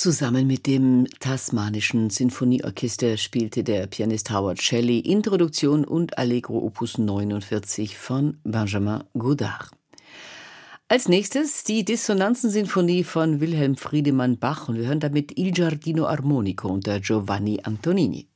Zusammen mit dem Tasmanischen Sinfonieorchester spielte der Pianist Howard Shelley Introduktion und Allegro Opus 49 von Benjamin Godard. Als nächstes die Dissonanzensinfonie von Wilhelm Friedemann Bach und wir hören damit Il Giardino Armonico unter Giovanni Antonini.